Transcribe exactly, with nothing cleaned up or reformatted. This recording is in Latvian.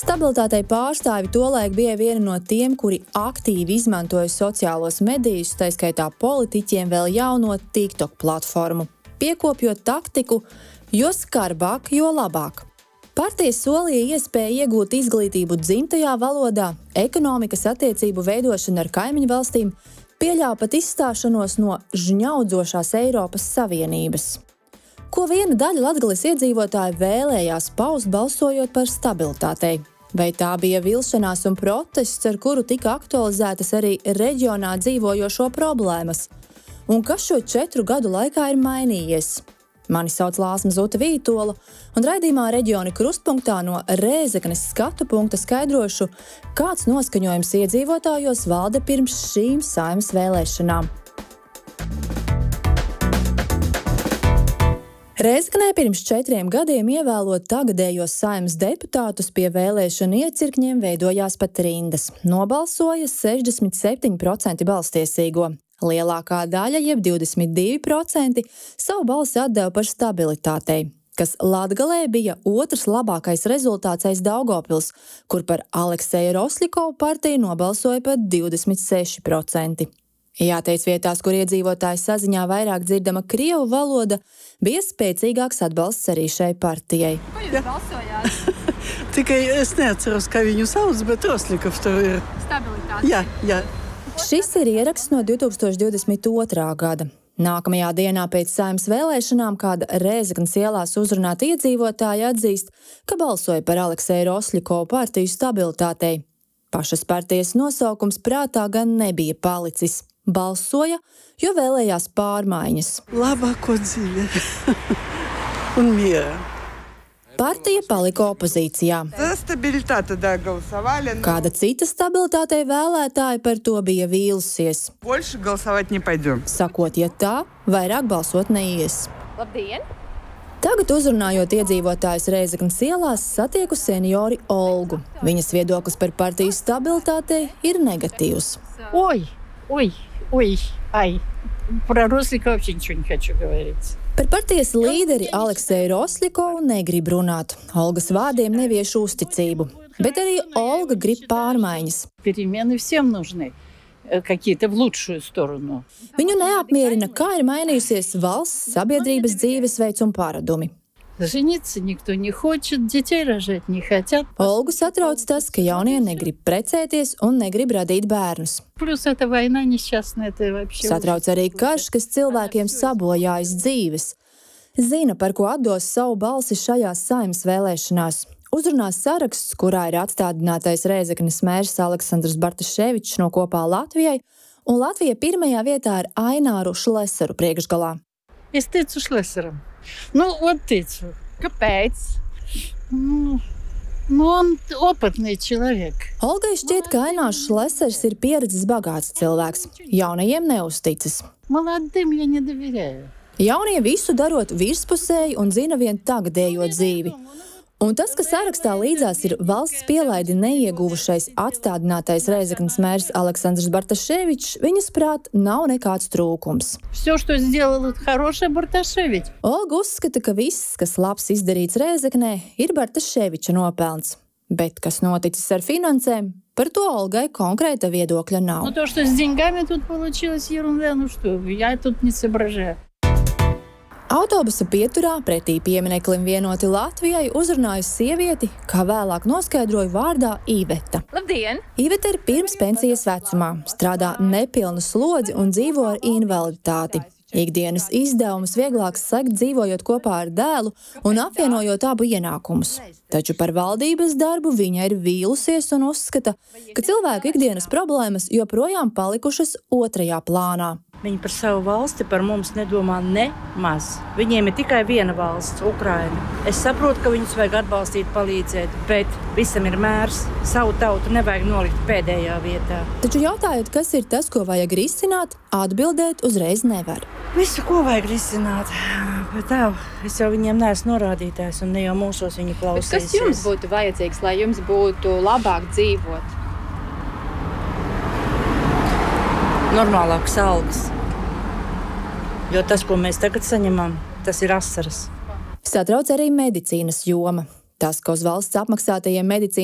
Stabilitātei pārstāvi tolaik bija viena no tiem, kuri aktīvi izmantoja sociālos medijus, tā skaitā politiķiem vēl jauno TikTok platformu, piekopjot taktiku, jo skarbāk, jo labāk. Partija solīja iespēju iegūt izglītību dzimtajā valodā, ekonomikas attiecību veidošanu ar kaimiņu valstīm, pieļāva pat izstāšanos no žņaudzošās Eiropas Savienības. Ko viena daļa Latgales iedzīvotāji vēlējās paust balsojot par stabilitātei? Vai tā bija vilšanās un protests, ar kuru tika aktualizētas arī reģionā dzīvojošo problēmas? Un kas šo četru gadu laikā ir mainījies? Mani sauc Lāsma Zuta Vītola, un raidījumā Reģioni krustpunktā no Rēzeknes skatu punkta skaidrošu, kāds noskaņojums iedzīvotājos valda pirms šīm Saeimas vēlēšanām. Rēzeknē pirms četriem gadiem ievēlot tagadējos Saeimas deputātus pie vēlēšanu iecirkņiem veidojās pat rindas. Nobalsoja sešdesmit septiņi procenti balstiesīgo. Lielākā daļa, jeb divdesmit divi procenti, savu balsi atdeva par stabilitātei, kas Latgalē bija otrs labākais rezultāts aiz Daugavpils, kur par Alekseja Roslikovu partiju nobalsoja pat divdesmit seši procenti. Jāteic, vietās, kur iedzīvotāju saziņā vairāk dzirdama krievu valoda, bija spēcīgāks atbalsts arī šai partijai. Ko jūs balsojāt? Tikai es neatceros, kā viņu sauc, bet Roslikovs tur ir. Stabilitāte. Jā, jā. Šis ir ieraksts no divi tūkstoši divdesmit otrā gada. Nākamajā dienā pēc Saeimas vēlēšanām kāda Rēzeknes ielās uzrunāta iedzīvotāja atzīst, ka balsoja par Alekseja Roslikovu partiju stabilitātei. Pašas partijas nosaukums prātā gan nebija palicis. Balsoja, jo vēlējās pārmaiņas. Labāko dzīvi un miera. Partija palika opozīcijā. Kāda cita stabilitātei vēlētāja par to bija vīlusies. Sakot, ja tā, vairāk balsot neies. Labdien! Tagad uzrunājot iedzīvotājus Rēzeknes ielās, satieku seniori Olgu. Viņas viedoklis par partiju stabilitātei ir negatīvs. Ой, ой, ой, ай, про Росликова вообще ничего не хочу говорить. Par partijas līderi Alekseju Roslikovu negrib runāt. Olgas vārdiem nevieš uzticību, bet arī Olga grib pārmaiņas. Перемены всем нужны, какие-то в лучшую сторону. Viņu neapmierina, kā ir mainījusies valsts, sabiedrības dzīvesveids un paradumi. Жениться никто не хочет, детей рожать не хотят. Olgu satrauc tas, ka jaunie negrib precēties un negrib radīt bērnus. Плюс эта война несчастная, это вообще... Satrauc arī karš, kas cilvēkiem sabojājas dzīves. Zina, par ko atdos savu balsi šajās Saeimas vēlēšanās. Uzrunās saraksts, kurā ir atstādinātais Rēzeknes mērs Aleksandrs Bartaševičs no Kopā Latvijai, un Latvija pirmajā vietā ar Aināru Šlesaru priekšgalā. Es teicu Šlesaram. Nu, вот тицу. Kāpēc? Nu, nu, он опытный человек. Olgai šķiet, ka Ainārs Šlesers ir pieredzes bagāts cilvēks. Jaunajiem neuzticas. Молодым я не доверяю. Jaunie visu darot virspusēji un zina vien tagadējo dzīvi. Un tas, ka sarakstā līdzās ir valsts pielaidi neieguvušais atstādinātais Rēzeknes mērs Aleksandrs Bartaševičs, viņas prāt nav nekāds trūkums. Все, что сделал хороший Барташевич. Olga uzskata, ka viss, kas labs izdarīts Rēzeknē, ir Bartaševiča nopelns. Bet kas noticis ar finansēm, par to Olgai konkrēta viedokļa nav. Ну, то, что с деньгами тут получилось ерунда, ну что, я тут не соображаю. Autobusa pieturā pretī piemineklim Vienoti Latvijai uzrunājusi sievieti, kā vēlāk noskaidroja vārdā Iveta. Labdien! Iveta ir pirms pensijas vecumā, strādā nepilnu slodzi un dzīvo ar invaliditāti. Ikdienas izdevumus vieglāk sekt dzīvojot kopā ar dēlu un apvienojot abu ienākumus. Taču par valdības darbu viņa ir vīlusies un uzskata, ka cilvēku ikdienas problēmas joprojām palikušas otrajā plānā. Viņi par savu valsti, par mums nedomā nemaz. Viņiem ir tikai viena valsts, Ukraina. Es saprotu, ka viņus vajag atbalstīt, palīdzēt, bet visam ir mērs. Savu tautu nevajag nolikt pēdējā vietā. Taču jautājot, kas ir tas, ko vajag risināt, atbildēt uzreiz nevar. Visu, ko vajag risināt. Bet tā, es jau viņiem neesmu norādītājs un ne jau mūsos viņi klausīsies. Bet kas jums būtu vajadzīgs, lai jums būtu labāk dzīvot? Normālākas algas. Jo tas, ko mēs tagad saņemam, tas ir asaras. Satrauc arī medicīnas joma. Tas, ka uz valsts apmaksātajiem medicīnas